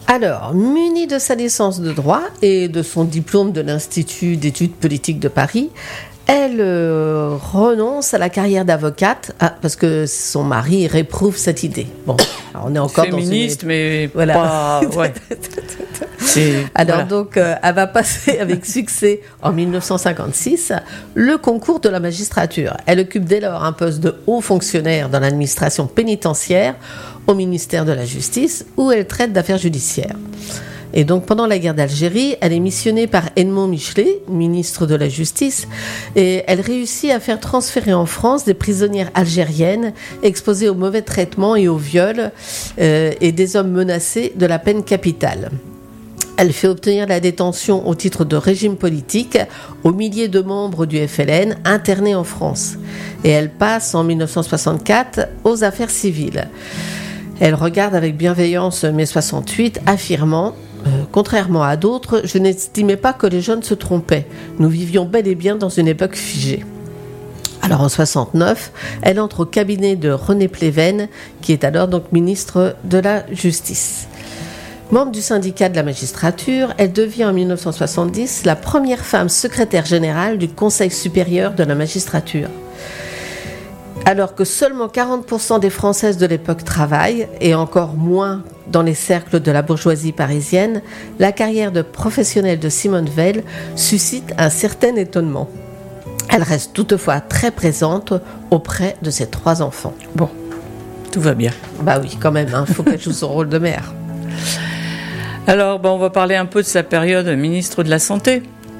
Alors, munie de sa licence de droit et de son diplôme de l'Institut d'études politiques de Paris, elle renonce à la carrière d'avocate parce que son mari réprouve cette idée. Bon, alors on est encore féministe, dans mais voilà. Pas... Ouais. Alors voilà. donc, elle va passer avec succès en 1956 le concours de la magistrature. Elle occupe dès lors un poste de haut fonctionnaire dans l'administration pénitentiaire au ministère de la Justice, où elle traite d'affaires judiciaires. Et donc, pendant la guerre d'Algérie, elle est missionnée par Edmond Michelet, ministre de la Justice, et elle réussit à faire transférer en France des prisonnières algériennes exposées au mauvais traitement et au viol, et des hommes menacés de la peine capitale. Elle fait obtenir la détention au titre de régime politique aux milliers de membres du FLN internés en France. Et elle passe en 1964 aux affaires civiles. Elle regarde avec bienveillance mai 68, affirmant « Contrairement à d'autres, je n'estimais pas que les jeunes se trompaient. Nous vivions bel et bien dans une époque figée. » Alors en 69, elle entre au cabinet de René Pleven, qui est alors donc ministre de la Justice. Membre du syndicat de la magistrature, elle devient en 1970 la première femme secrétaire générale du Conseil supérieur de la magistrature. Alors que seulement 40% des Françaises de l'époque travaillent, et encore moins dans les cercles de la bourgeoisie parisienne, la carrière de professionnelle de Simone Veil suscite un certain étonnement. Elle reste toutefois très présente auprès de ses 3 enfants. Bon, tout va bien. Bah oui, quand même, faut qu'elle joue son rôle de mère. Alors, on va parler un peu de sa période ministre de la Santé.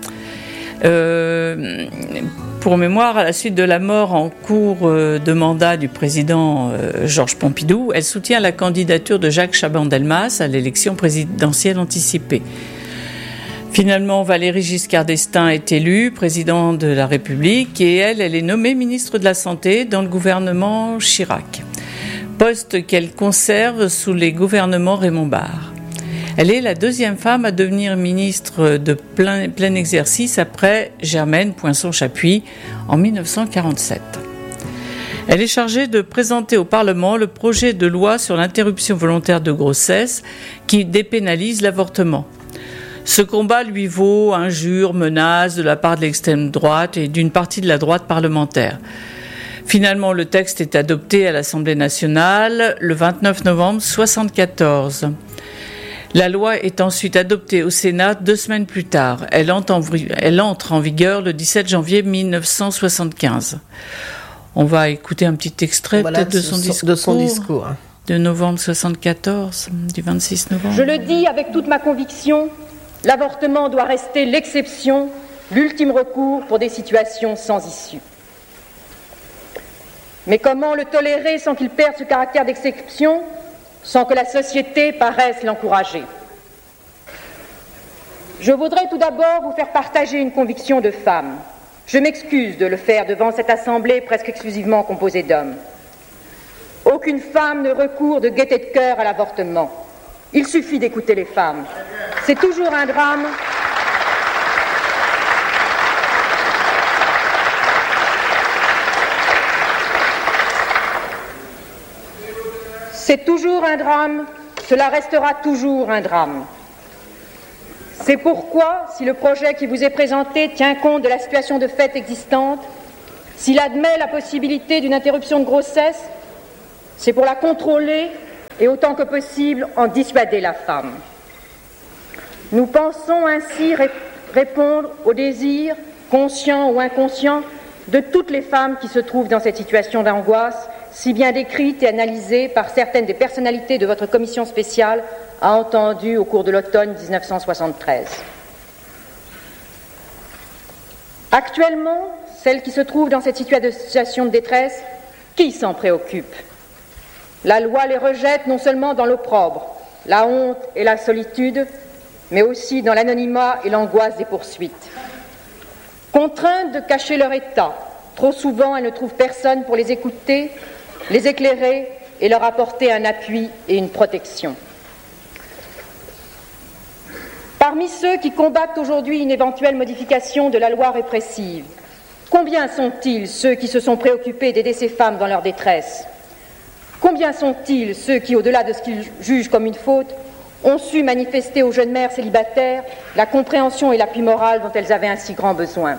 Pour mémoire, à la suite de la mort en cours de mandat du président Georges Pompidou, elle soutient la candidature de Jacques Chaban-Delmas à l'élection présidentielle anticipée. Finalement, Valéry Giscard d'Estaing est élue présidente de la République et elle est nommée ministre de la Santé dans le gouvernement Chirac, poste qu'elle conserve sous les gouvernements Raymond Barre. Elle est la 2e femme à devenir ministre de plein exercice après Germaine Poinçon-Chapuis en 1947. Elle est chargée de présenter au Parlement le projet de loi sur l'interruption volontaire de grossesse qui dépénalise l'avortement. Ce combat lui vaut injures, menaces de la part de l'extrême droite et d'une partie de la droite parlementaire. Finalement, le texte est adopté à l'Assemblée nationale le 29 novembre 1974. La loi est ensuite adoptée au Sénat 2 semaines plus tard. Elle entre en vigueur le 17 janvier 1975. On va écouter un petit extrait peut-être de son discours. De novembre 1974, du 26 novembre. Je le dis avec toute ma conviction, l'avortement doit rester l'exception, l'ultime recours pour des situations sans issue. Mais comment le tolérer sans qu'il perde ce caractère d'exception ? Sans que la société paraisse l'encourager. Je voudrais tout d'abord vous faire partager une conviction de femme. Je m'excuse de le faire devant cette assemblée presque exclusivement composée d'hommes. Aucune femme ne recourt de gaieté de cœur à l'avortement. Il suffit d'écouter les femmes. C'est toujours un drame. C'est toujours un drame, cela restera toujours un drame. C'est pourquoi, si le projet qui vous est présenté tient compte de la situation de fait existante, s'il admet la possibilité d'une interruption de grossesse, c'est pour la contrôler et autant que possible en dissuader la femme. Nous pensons ainsi répondre aux désirs, conscients ou inconscients, de toutes les femmes qui se trouvent dans cette situation d'angoisse, si bien décrite et analysée par certaines des personnalités de votre commission spéciale a entendu au cours de l'automne 1973. Actuellement, celles qui se trouvent dans cette situation de détresse, qui s'en préoccupe ? La loi les rejette non seulement dans l'opprobre, la honte et la solitude, mais aussi dans l'anonymat et l'angoisse des poursuites. Contraintes de cacher leur état, trop souvent elles ne trouvent personne pour les écouter, les éclairer et leur apporter un appui et une protection. Parmi ceux qui combattent aujourd'hui une éventuelle modification de la loi répressive, combien sont-ils ceux qui se sont préoccupés d'aider ces femmes dans leur détresse ? Combien sont-ils ceux qui, au-delà de ce qu'ils jugent comme une faute, ont su manifester aux jeunes mères célibataires la compréhension et l'appui moral dont elles avaient un si grand besoin.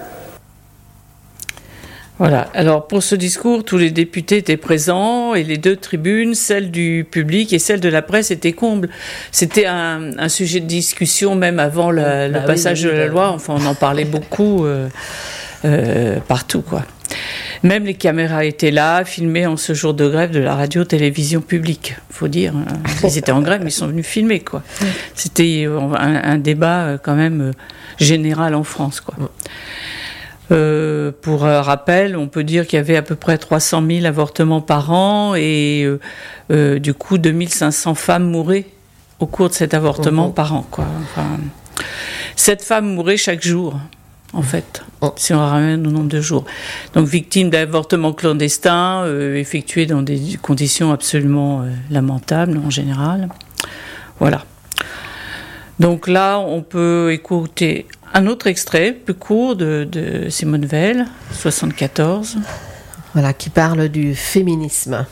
Voilà, alors pour ce discours, tous les députés étaient présents et les deux tribunes, celle du public et celle de la presse, étaient combles. C'était un sujet de discussion même avant le passage de la loi, enfin on en parlait beaucoup partout, quoi. Même les caméras étaient là, filmées en ce jour de grève de la radio-télévision publique, faut dire. Ils étaient en grève, mais ils sont venus filmer, quoi. C'était un débat quand même général en France, quoi. Pour rappel, on peut dire qu'il y avait à peu près 300 000 avortements par an et du coup 2500 femmes mouraient au cours de cet avortement par an, quoi. Enfin, 7 femmes mouraient chaque jour, en fait, si on ramène au nombre de jours. Donc victimes d'avortements clandestins effectués dans des conditions absolument lamentables en général. Voilà. Donc là, on peut écouter un autre extrait plus court de Simone Veil, 74. Voilà, qui parle du féminisme.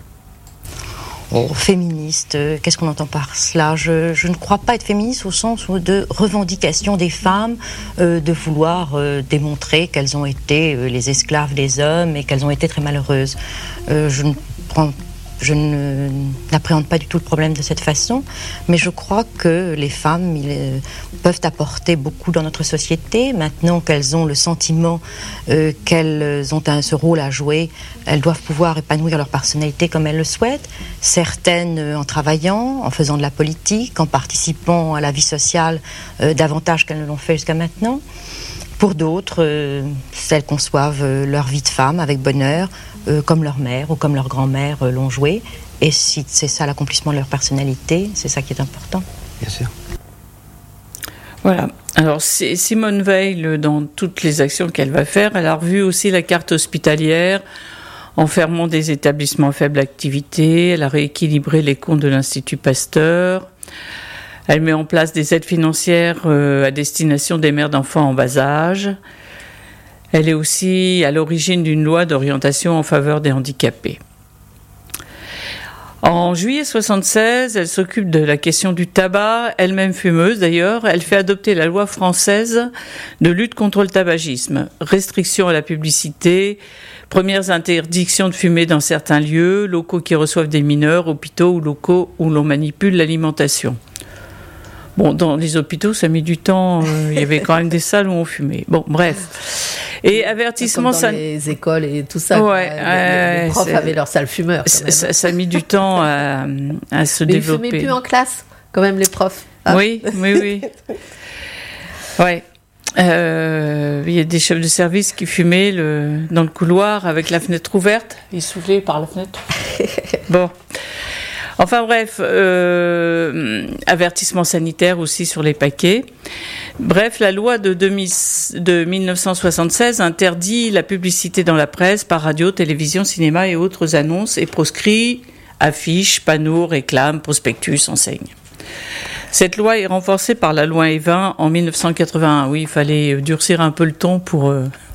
Féministe, qu'est-ce qu'on entend par cela ? Je ne crois pas être féministe au sens de revendication des femmes, de vouloir démontrer qu'elles ont été les esclaves des hommes et qu'elles ont été très malheureuses. Je n'appréhende pas du tout le problème de cette façon, mais je crois que les femmes peuvent apporter beaucoup dans notre société. Maintenant qu'elles ont le sentiment qu'elles ont ce rôle à jouer, elles doivent pouvoir épanouir leur personnalité comme elles le souhaitent. Certaines en travaillant, en faisant de la politique, en participant à la vie sociale davantage qu'elles ne l'ont fait jusqu'à maintenant. Pour d'autres, elles conçoivent leur vie de femme avec bonheur, comme leur mère ou comme leur grand-mère l'ont joué. Et si c'est ça l'accomplissement de leur personnalité, c'est ça qui est important. Bien sûr. Voilà. Alors Simone Veil, dans toutes les actions qu'elle va faire, elle a revu aussi la carte hospitalière en fermant des établissements à faible activité. Elle a rééquilibré les comptes de l'Institut Pasteur. Elle met en place des aides financières à destination des mères d'enfants en bas âge. Elle est aussi à l'origine d'une loi d'orientation en faveur des handicapés. En juillet 1976, elle s'occupe de la question du tabac, elle-même fumeuse d'ailleurs. Elle fait adopter la loi française de lutte contre le tabagisme. Restrictions à la publicité, premières interdictions de fumer dans certains lieux, locaux qui reçoivent des mineurs, hôpitaux ou locaux où l'on manipule l'alimentation. Bon, dans les hôpitaux, ça met du temps. Il y avait quand même des salles où on fumait. Bon, bref. Et avertissement... Comme dans les écoles et tout ça. Ouais, les profs avaient leur salle fumeur. Ça a mis du temps à se développer. Mais ils fumaient plus en classe, quand même, les profs. Ah. Oui. Ouais. Il y a des chefs de service qui fumaient dans le couloir avec la fenêtre ouverte. Ils soufflaient par la fenêtre. Bon. Enfin bref, avertissement sanitaire aussi sur les paquets. Bref, la loi de 1976 interdit la publicité dans la presse, par radio, télévision, cinéma et autres annonces et proscrit affiches, panneaux, réclames, prospectus, enseignes. Cette loi est renforcée par la loi Evin en 1981. Oui, il fallait durcir un peu le ton pour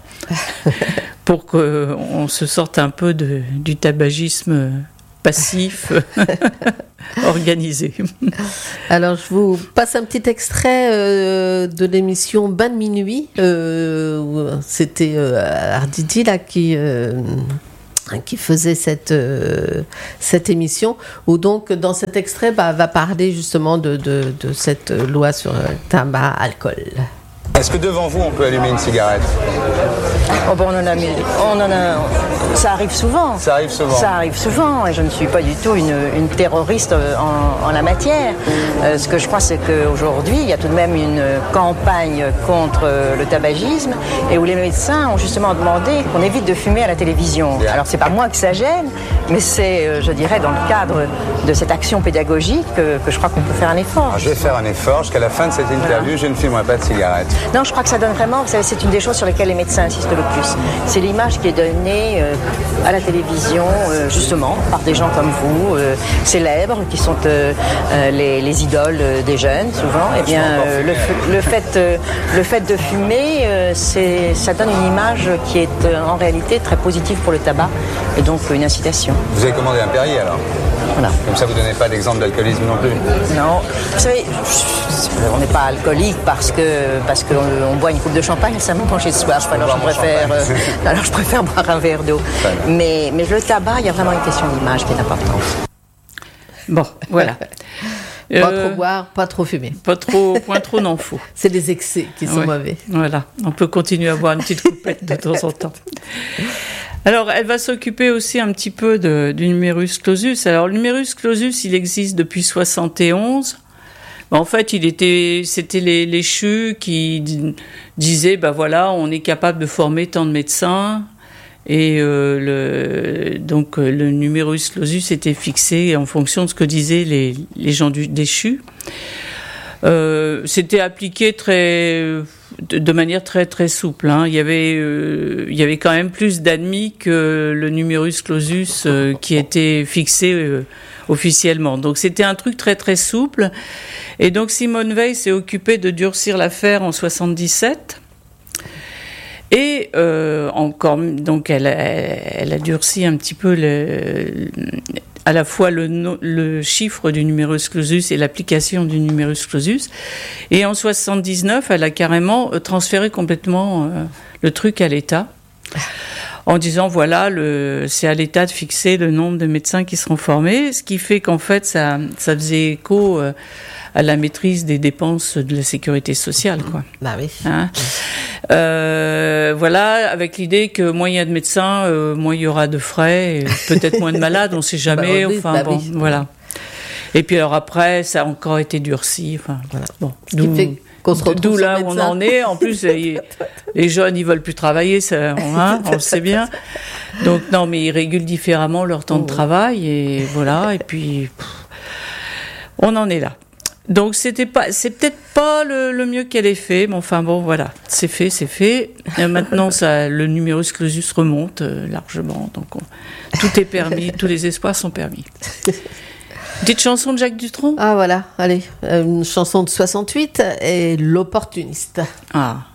qu'on se sorte un peu du tabagisme passif organisé. Alors, je vous passe un petit extrait de l'émission Bain de minuit. C'était Arditi là qui faisait cette émission, où donc dans cet extrait va parler justement de cette loi sur tabac, alcool. Est-ce que devant vous, on peut allumer une cigarette ? Oh ben ça arrive souvent. Ça arrive souvent. Ça arrive souvent, et je ne suis pas du tout une terroriste en la matière. Ce que je crois, c'est qu'aujourd'hui, il y a tout de même une campagne contre le tabagisme, et où les médecins ont justement demandé qu'on évite de fumer à la télévision. Bien. Alors, c'est pas moi que ça gêne, mais c'est, je dirais, dans le cadre de cette action pédagogique que je crois qu'on peut faire un effort. Alors, je vais faire un effort. Jusqu'à la fin de cette interview, je ne fumerai pas de cigarette. Non, je crois que ça donne vraiment, vous savez, c'est une des choses sur lesquelles les médecins insistent le plus. C'est l'image qui est donnée à la télévision, justement, par des gens comme vous, célèbres, qui sont les idoles des jeunes, souvent. Eh bien, le fait de fumer, ça donne une image qui est en réalité très positive pour le tabac, et donc une incitation. Vous avez commandé un Perrier, alors ? Voilà. Comme ça, vous ne donnez pas d'exemple d'alcoolisme non plus. Non, vous savez, on n'est pas alcoolique parce qu'on boit une coupe de champagne, ça me penche le soir. Alors je préfère boire un verre d'eau. Mais le tabac, il y a vraiment une question d'image qui est importante. Bon, voilà. Pas trop boire, pas trop fumer. Point trop n'en faut. C'est les excès qui sont mauvais. Voilà, on peut continuer à boire une petite coupette de temps en temps. Alors, elle va s'occuper aussi un petit peu du numerus clausus. Alors, le numerus clausus, il existe depuis 71. En fait, c'était les CHU qui disaient, voilà, on est capable de former tant de médecins. Et donc le numerus clausus était fixé en fonction de ce que disaient les gens des CHU. C'était appliqué de manière très très souple. Hein. Il y avait quand même plus d'admis que le numerus clausus qui était fixé officiellement. Donc c'était un truc très très souple. Et donc Simone Weil s'est occupée de durcir l'affaire en 77. Et encore, donc elle a durci un petit peu à la fois le chiffre du numerus clausus et l'application du numerus clausus. Et en 79, elle a carrément transféré complètement le truc à l'État, en disant voilà, c'est à l'État de fixer le nombre de médecins qui seront formés, ce qui fait qu'en fait ça faisait écho à la maîtrise des dépenses de la sécurité sociale, quoi. Bah oui. Hein? Voilà, avec l'idée que moins il y a de médecins, moins il y aura de frais, et peut-être moins de malades, on ne sait jamais. Voilà. Et puis alors après, ça a encore été durci. Enfin, voilà. Bon, d'où là où on en est. En plus, les jeunes, ils veulent plus travailler, on le sait bien. Donc non, mais ils régulent différemment leur temps de travail, et voilà. Et puis, on en est là. Donc c'est peut-être pas le mieux qu'elle ait fait, mais enfin bon, voilà, c'est fait. Et maintenant, le numerus clausus remonte largement, donc tout est permis, tous les espoirs sont permis. Petite chanson de Jacques Dutronc. Ah voilà, allez, une chanson de 68 et l'opportuniste. Ah.